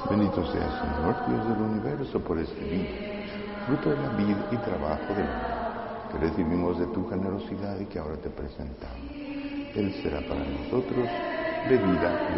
Bendito sea, Señor, Dios del universo, por este vino, fruto de la vida y trabajo del hombre, que recibimos de tu generosidad y que ahora te presentamos. Él será para nosotros bebida